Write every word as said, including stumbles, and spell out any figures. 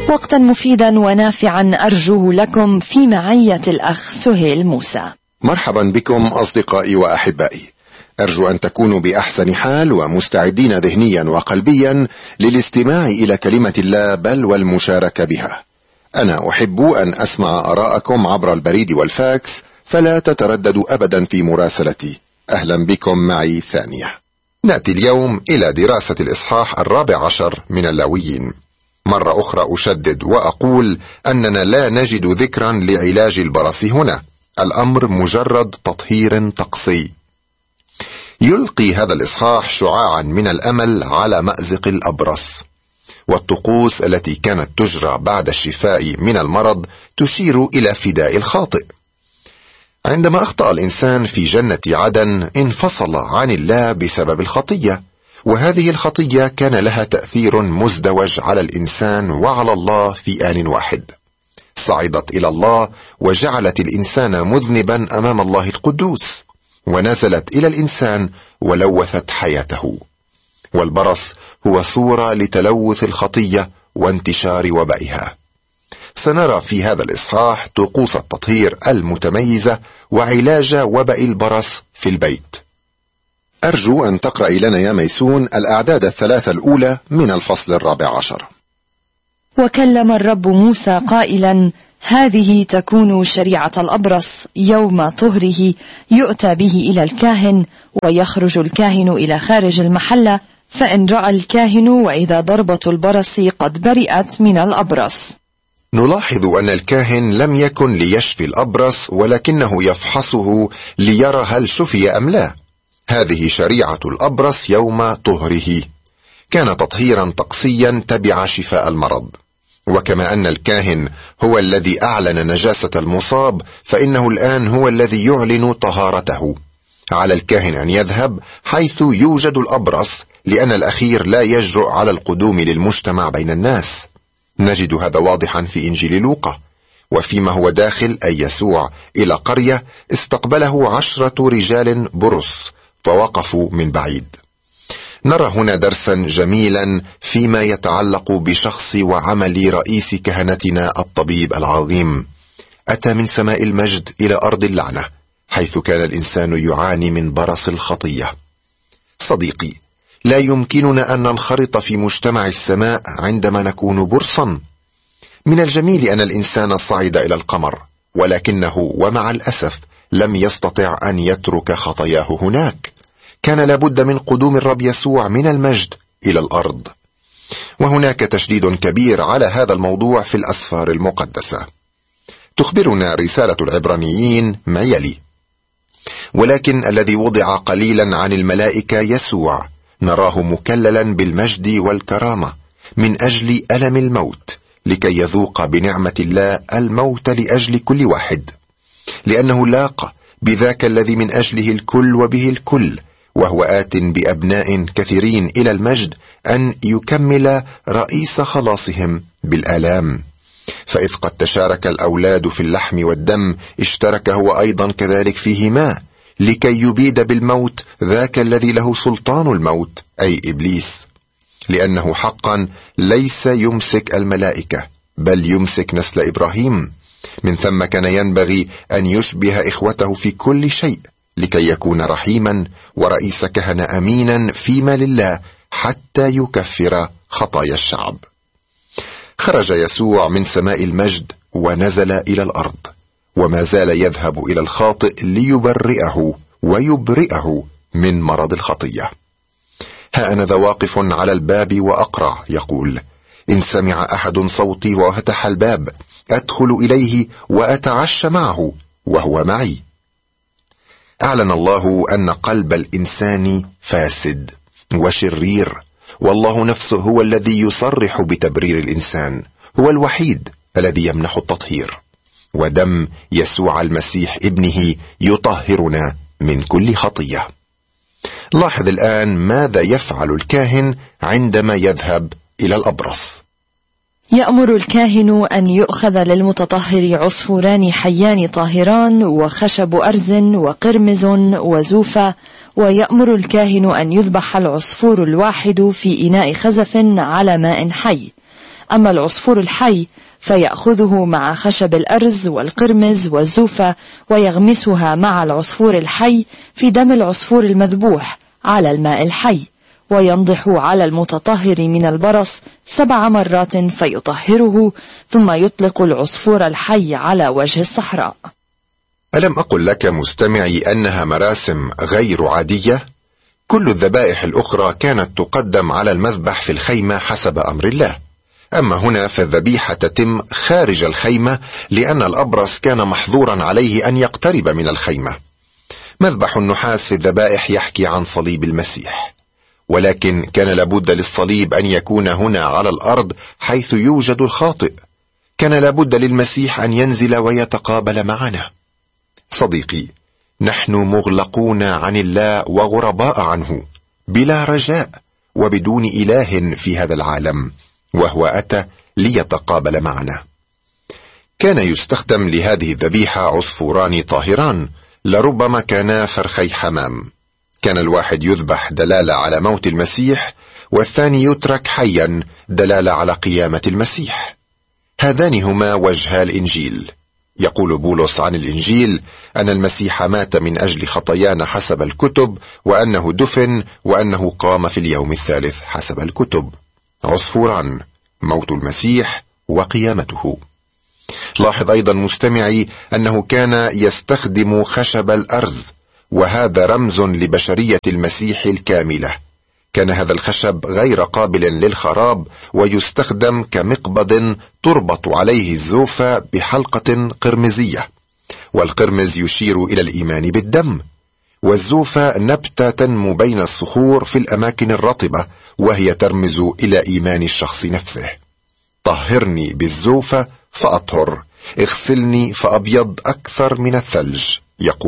وقتا مفيدا ونافعا أرجوه لكم في معية الأخ سهيل موسى. مرحبا بكم أصدقائي وأحبائي، أرجو أن تكونوا بأحسن حال ومستعدين ذهنيا وقلبيا للاستماع إلى كلمة الله بل والمشاركة بها. أنا أحب أن أسمع آراءكم عبر البريد والفاكس، فلا تترددوا أبدا في مراسلتي. أهلا بكم معي ثانية. نأتي اليوم إلى دراسة الإصحاح الرابع عشر من اللاويين. مرة أخرى أشدد وأقول أننا لا نجد ذكرا لعلاج البرص هنا، الأمر مجرد تطهير طقسي. يلقي هذا الإصحاح شعاعا من الأمل على مأزق الأبرص، والطقوس التي كانت تجرى بعد الشفاء من المرض تشير إلى فداء الخاطئ. عندما أخطأ الإنسان في جنة عدن انفصل عن الله بسبب الخطية، وهذه الخطية كان لها تأثير مزدوج على الإنسان وعلى الله في آن واحد. صعدت إلى الله وجعلت الإنسان مذنبا أمام الله القدوس، ونزلت إلى الإنسان ولوثت حياته. والبرص هو صورة لتلوث الخطية وانتشار وبائها. سنرى في هذا الإصحاح طقوس التطهير المتميزة وعلاج وباء البرص في البيت. أرجو أن تقرأ لنا يا ميسون الأعداد الثلاثة الأولى من الفصل الرابع عشر. وكلم الرب موسى قائلا: هذه تكون شريعة الأبرص، يوم طهره يؤتى به إلى الكاهن، ويخرج الكاهن إلى خارج المحلة، فإن رأى الكاهن وإذا ضربة البرص قد برئت من الأبرص. نلاحظ أن الكاهن لم يكن ليشفي الأبرص، ولكنه يفحصه ليرى هل شفي أم لا. هذه شريعة الأبرص يوم طهره، كان تطهيرا طقسيا تبع شفاء المرض. وكما أن الكاهن هو الذي أعلن نجاسة المصاب، فإنه الآن هو الذي يعلن طهارته. على الكاهن أن يذهب حيث يوجد الأبرص، لأن الأخير لا يجرؤ على القدوم للمجتمع بين الناس. نجد هذا واضحا في إنجيل لوقا. وفيما هو داخل أي يسوع إلى قرية، استقبله عشرة رجال برص فوقفوا من بعيد. نرى هنا درسا جميلا فيما يتعلق بشخص وعمل رئيس كهنتنا الطبيب العظيم. أتى من سماء المجد إلى أرض اللعنة، حيث كان الإنسان يعاني من برص الخطية. صديقي، لا يمكننا أن ننخرط في مجتمع السماء عندما نكون برصا. من الجميل أن الإنسان صعد إلى القمر، ولكنه ومع الأسف لم يستطع أن يترك خطاياه هناك. كان لابد من قدوم الرب يسوع من المجد إلى الأرض. وهناك تشديد كبير على هذا الموضوع في الأسفار المقدسة. تخبرنا رسالة العبرانيين ما يلي: ولكن الذي وضع قليلا عن الملائكة يسوع نراه مكللا بالمجد والكرامة من أجل ألم الموت، لكي يذوق بنعمة الله الموت لأجل كل واحد، لأنه لاقى بذاك الذي من أجله الكل وبه الكل، وهو آت بأبناء كثيرين إلى المجد، أن يكمل رئيس خلاصهم بالآلام. فإذ قد تشارك الأولاد في اللحم والدم، اشترك هو أيضا كذلك فيهما، لكي يبيد بالموت ذاك الذي له سلطان الموت، أي إبليس. لأنه حقا ليس يمسك الملائكة، بل يمسك نسل إبراهيم. من ثم كان ينبغي أن يشبه إخوته في كل شيء، لكي يكون رحيما ورئيس كهنة أمينا فيما لله، حتى يكفر خطايا الشعب. خرج يسوع من سماء المجد ونزل إلى الأرض، وما زال يذهب إلى الخاطئ ليبرئه ويبرئه من مرض الخطية. ها أنا ذا واقف على الباب وأقرع، يقول: إن سمع أحد صوتي وفتح الباب، أدخل إليه وأتعشى معه وهو معي. أعلن الله أن قلب الإنسان فاسد وشرير، والله نفسه هو الذي يصرح بتبرير الإنسان، هو الوحيد الذي يمنح التطهير. ودم يسوع المسيح ابنه يطهرنا من كل خطية. لاحظ الآن ماذا يفعل الكاهن عندما يذهب إلى الأبرص. يأمر الكاهن أن يؤخذ للمتطهر عصفوران حيان طاهران، وخشب أرز وقرمز وزوفة، ويأمر الكاهن أن يذبح العصفور الواحد في إناء خزف على ماء حي. أما العصفور الحي فيأخذه مع خشب الأرز والقرمز والزوفة ويغمسها مع العصفور الحي في دم العصفور المذبوح على الماء الحي، وينضح على المتطهر من البرص سبع مرات فيطهره، ثم يطلق العصفور الحي على وجه الصحراء. ألم أقل لك مستمعي أنها مراسم غير عادية؟ كل الذبائح الأخرى كانت تقدم على المذبح في الخيمة حسب أمر الله، أما هنا فالذبيحة تتم خارج الخيمة لأن الأبرص كان محظورا عليه أن يقترب من الخيمة. مذبح النحاس في الذبائح يحكي عن صليب المسيح، ولكن كان لابد للصليب أن يكون هنا على الأرض حيث يوجد الخاطئ. كان لابد للمسيح أن ينزل ويتقابل معنا. صديقي، نحن مغلقون عن الله وغرباء عنه، بلا رجاء وبدون إله في هذا العالم، وهو أتى ليتقابل معنا. كان يستخدم لهذه الذبيحة عصفوران طاهران، لربما كانا فرخي حمام. كان الواحد يذبح دلالة على موت المسيح، والثاني يترك حيا دلالة على قيامة المسيح. هذان هما وجها الإنجيل. يقول بولس عن الإنجيل أن المسيح مات من أجل خطايانا حسب الكتب، وأنه دفن، وأنه قام في اليوم الثالث حسب الكتب. عصفوران، موت المسيح وقيامته. لاحظ أيضا مستمعي أنه كان يستخدم خشب الأرز، وهذا رمز لبشرية المسيح الكاملة. كان هذا الخشب غير قابل للخراب، ويستخدم كمقبض تربط عليه الزوفة بحلقة قرمزية، والقرمز يشير إلى الإيمان بالدم، والزوفة نبتة تنمو بين الصخور في الأماكن الرطبة، وهي ترمز إلى إيمان الشخص نفسه. طهرني بالزوفة فأطهر، اغسلني فأبيض أكثر من الثلج، يقول